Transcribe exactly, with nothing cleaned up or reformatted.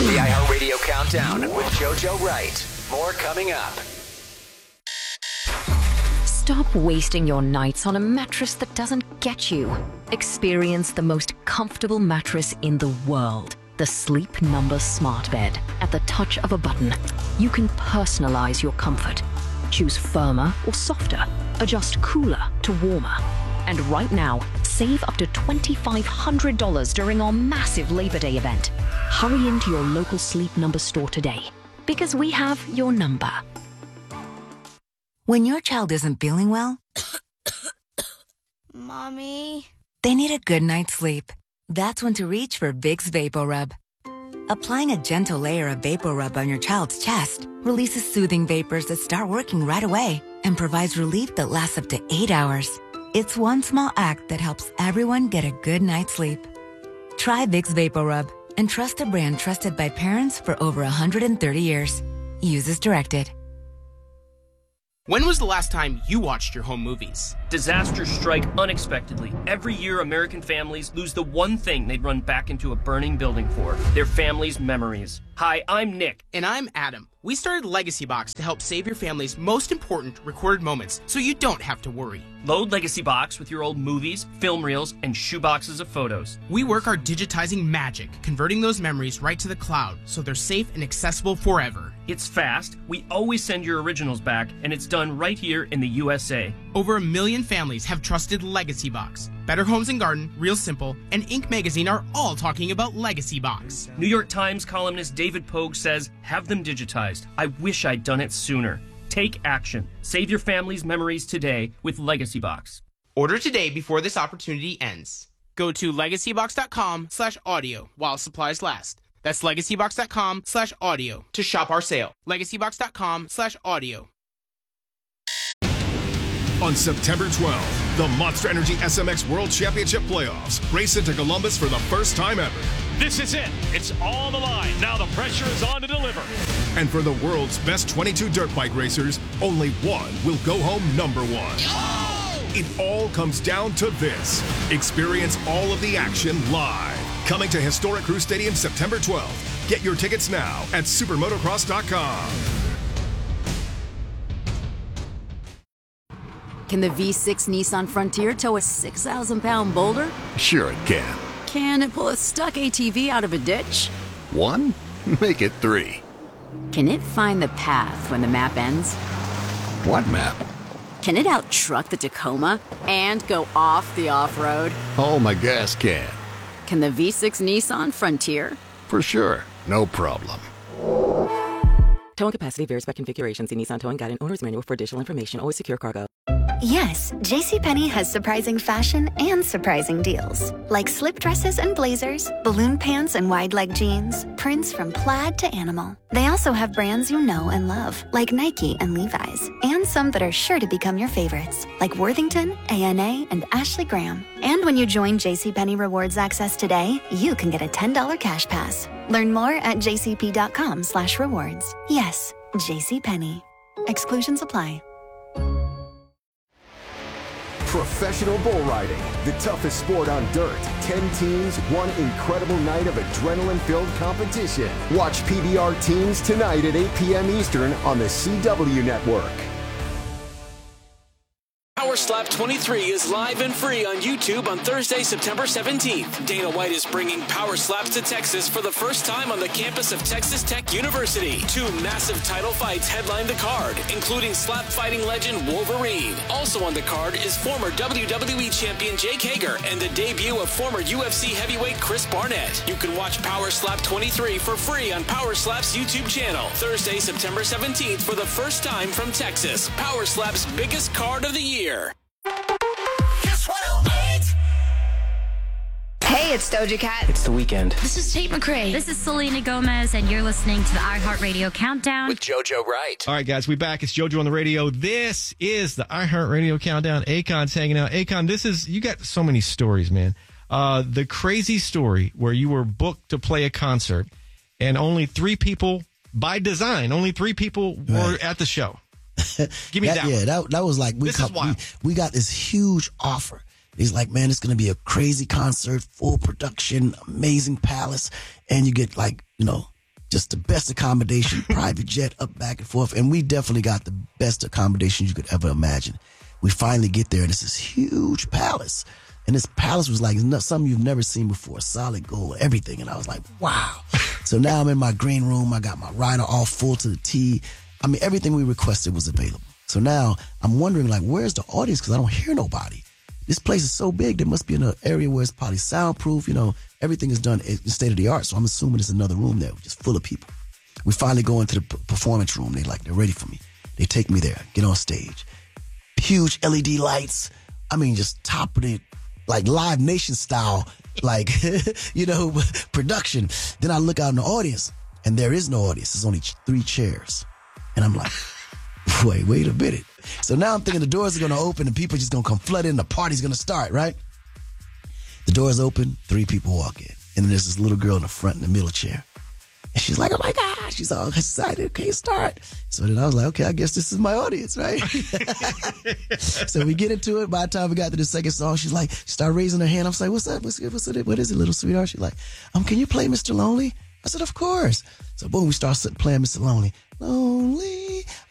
The iHeartRadio Countdown with JoJo Wright. More coming up. Stop wasting your nights on a mattress that doesn't get you. Experience the most comfortable mattress in the world. The Sleep Number Smart Bed. At the touch of a button, you can personalize your comfort. Choose firmer or softer. Adjust cooler to warmer. And right now, save up to two thousand five hundred dollars during our massive Labor Day event. Hurry into your local Sleep Number store today, because we have your number. When your child isn't feeling well, Mommy, they need a good night's sleep. That's when to reach for Vicks VapoRub. Applying a gentle layer of VapoRub on your child's chest releases soothing vapors that start working right away and provides relief that lasts up to eight hours. It's one small act that helps everyone get a good night's sleep. Try Vicks VapoRub and trust a brand trusted by parents for over one hundred thirty years. Use as directed. When was the last time you watched your home movies? Disasters strike unexpectedly. Every year, American families lose the one thing they'd run back into a burning building for, their family's memories. Hi, I'm Nick. And I'm Adam. We started Legacy Box to help save your family's most important recorded moments so you don't have to worry. Load Legacy Box with your old movies, film reels, and shoeboxes of photos. We work our digitizing magic, converting those memories right to the cloud so they're safe and accessible forever. It's fast, we always send your originals back, and it's done right here in the U S A. Over a million families have trusted Legacy Box. Better Homes and Garden, Real Simple, and Inc magazine are all talking about Legacy Box. New York Times columnist David Pogue says, have them digitized. I wish I'd done it sooner. Take action. Save your family's memories today with Legacy Box. Order today before this opportunity ends. Go to legacybox.com slash audio while supplies last. That's legacybox.com slash audio to shop our sale. legacybox.com slash audio. On September twelfth, the Monster Energy S M X World Championship Playoffs race into Columbus for the first time ever. This is it. It's on the line. Now the pressure is on to deliver. And for the world's best twenty-two dirt bike racers, only one will go home number one. Oh! It all comes down to this. Experience all of the action live. Coming to Historic Crew Stadium September twelfth. Get your tickets now at supermotocross dot com. Can the V six Nissan Frontier tow a six thousand pound boulder? Sure it can. Can it pull a stuck A T V out of a ditch? One? Make it three. Can it find the path when the map ends? What map? Can it out-truck the Tacoma and go off the off-road? Oh, my gas can. Can the V six Nissan Frontier? For sure. No problem. Towing capacity varies by configuration. See Nissan Towing Guide and Owner's Manual for additional information. Always secure cargo. Yes, JCPenney has surprising fashion and surprising deals. Like slip dresses and blazers, balloon pants and wide leg jeans, prints from plaid to animal. They also have brands you know and love, like Nike and Levi's, and some that are sure to become your favorites, like Worthington, A N A, and Ashley Graham. And when you join JCPenney Rewards Access today, you can get a ten dollars cash pass. Learn more at jcp.com slash rewards. Yes, JCPenney. Exclusions apply. Professional bull riding, the toughest sport on dirt. Ten teams, one incredible night of adrenaline-filled competition. Watch P B R Teams tonight at eight p.m. Eastern on the C W Network. Power Slap twenty-three is live and free on YouTube on Thursday, September seventeenth. Dana White is bringing Power Slaps to Texas for the first time on the campus of Texas Tech University. Two massive title fights headline the card, including slap fighting legend Wolverine. Also on the card is former W W E champion Jake Hager and the debut of former U F C heavyweight Chris Barnett. You can watch Power Slap twenty-three for free on Power Slap's YouTube channel. Thursday, September seventeenth for the first time from Texas. Power Slap's biggest card of the year. Hey, it's Doja Cat. It's The Weeknd. This is Tate McRae. This is Selena Gomez, and you're listening to the iHeartRadio Countdown with JoJo Wright. All right, guys, we back. It's JoJo on the radio. This is the iHeartRadio Countdown. Akon's hanging out. Akon, this is, you got so many stories, man. Uh, the crazy story where you were booked to play a concert, and only three people, by design, only three people were right. at the show. Give me that, that Yeah, one. that, that was like, we, this come, is wild. we, we got this huge offer. He's like, man, it's going to be a crazy concert, full production, amazing palace. And you get like, you know, just the best accommodation, private jet up back and forth. And we definitely got the best accommodation you could ever imagine. We finally get there, and it's this huge palace. And this palace was like something you've never seen before, solid gold, everything. And I was like, wow. So now I'm in my green room. I got my rider all full to the T. I mean, everything we requested was available. So now I'm wondering, like, where's the audience? Because I don't hear nobody. This place is so big, there must be in an area where it's probably soundproof. You know, everything is done in state of the art. So I'm assuming there's another room there, just full of people. We finally go into the p- performance room. They like, they're ready for me. They take me there, get on stage. Huge L E D lights. I mean, just top of the, like Live Nation style, like, you know, production. Then I look out in the audience, and there is no audience. There's only three chairs. And I'm like, wait, wait a minute. So now I'm thinking the doors are going to open and people are just going to come flood in. The party's going to start, right? The doors open, three people walk in. And then there's this little girl in the front in the middle chair. And she's like, oh my God, she's all excited. Okay, start. So then I was like, okay, I guess this is my audience, right? So we get into it. By the time we got to the second song, she's like, she started raising her hand. I'm like, what's up? What's it? What's it? What is it, little sweetheart? She's like, um, can you play Mister Lonely? I said, of course. So boom, we start playing Mister Lonely. Lonely,